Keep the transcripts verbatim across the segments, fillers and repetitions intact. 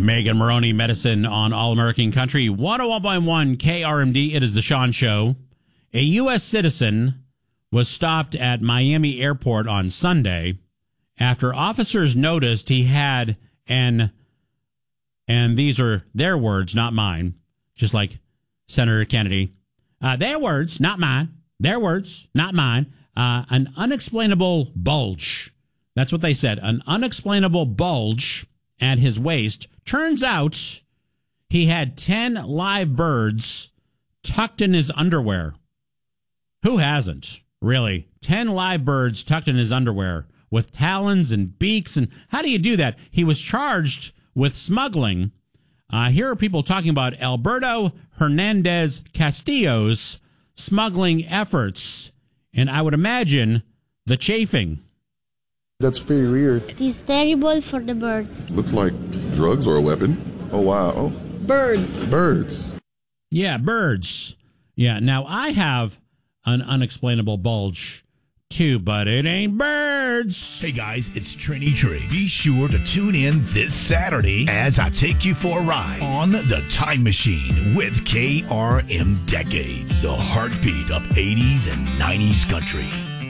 Megan Maroney, Medicine on All American Country, one oh one point one K R M D. It is the Sean Show. A U S citizen was stopped at Miami Airport on Sunday after officers noticed he had an, and these are their words, not mine, just like Senator Kennedy. Uh, their words, not mine. Their words, not mine. Uh, an unexplainable bulge. That's what they said. An unexplainable bulge at his waist. Turns out he had ten live birds tucked in his underwear. Who hasn't? Really? ten live birds tucked in his underwear with talons and beaks. And how do you do that? He was charged with smuggling. Uh, here are people talking about Alberto Hernandez Castillo's smuggling efforts. And I would imagine the chafing. That's very weird. It is terrible for the birds. Looks like drugs or a weapon. Oh, wow. Oh. Birds. Birds. Yeah, birds. Yeah, now I have an unexplainable bulge, too, but it ain't birds. Hey, guys, it's Trini Triggs. Be sure to tune in this Saturday as I take you for a ride on the Time Machine with K R M Decades, the heartbeat of eighties and nineties country.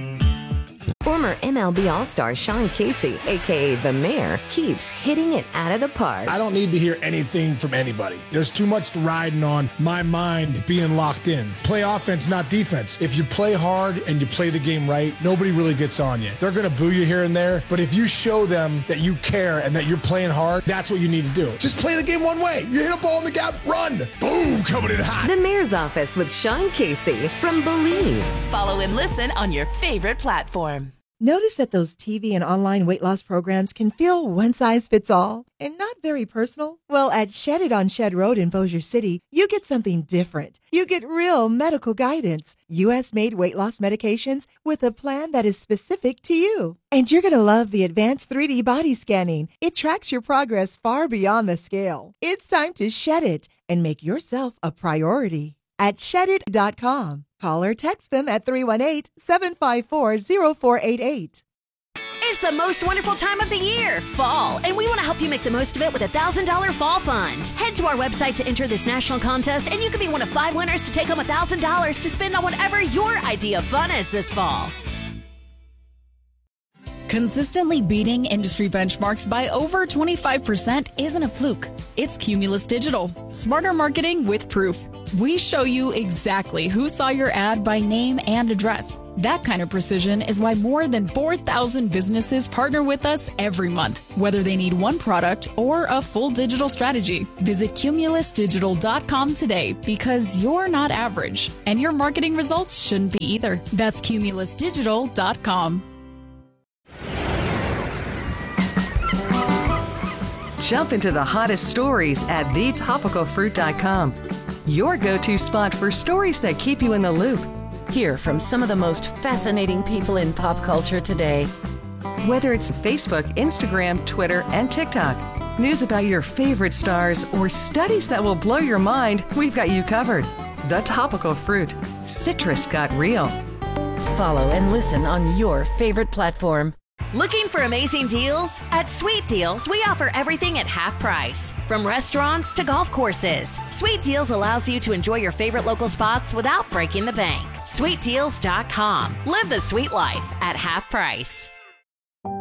Former M L B All-Star Sean Casey, a k a. The Mayor, keeps hitting it out of the park. I don't need to hear anything from anybody. There's too much riding on my mind being locked in. Play offense, not defense. If you play hard and you play the game right, nobody really gets on you. They're going to boo you here and there, but if you show them that you care and that you're playing hard, that's what you need to do. Just play the game one way. You hit a ball in the gap, run. Boom, coming in hot. The Mayor's Office with Sean Casey from Believe. Follow and listen on your favorite platform. Notice that those T V and online weight loss programs can feel one size fits all and not very personal? Well, at Shed It on Shed Road in Bossier City, you get something different. You get real medical guidance, U S-made weight loss medications with a plan that is specific to you. And you're going to love the advanced three D body scanning. It tracks your progress far beyond the scale. It's time to shed it and make yourself a priority at shed it dot com. Call or text them at three one eight, seven five four, zero four eight eight. It's the most wonderful time of the year, fall, and we want to help you make the most of it with a one thousand dollars Fall Fund. Head to our website to enter this national contest, and you could be one of five winners to take home one thousand dollars to spend on whatever your idea of fun is this fall. Consistently beating industry benchmarks by over twenty-five percent isn't a fluke. It's Cumulus Digital. Smarter marketing with proof. We show you exactly who saw your ad by name and address. That kind of precision is why more than four thousand businesses partner with us every month, whether they need one product or a full digital strategy. Visit cumulus digital dot com today because you're not average, and your marketing results shouldn't be either. That's cumulus digital dot com. Jump into the hottest stories at the topical fruit dot com. Your go-to spot for stories that keep you in the loop. Hear from some of the most fascinating people in pop culture today. Whether it's Facebook, Instagram, Twitter, and TikTok, news about your favorite stars, or studies that will blow your mind, we've got you covered. The Topical Fruit. Citrus got real. Follow and listen on your favorite platform. Looking for amazing deals? At Sweet Deals, we offer everything at half price. From restaurants to golf courses, Sweet Deals allows you to enjoy your favorite local spots without breaking the bank. sweet deals dot com. Live the sweet life at half price.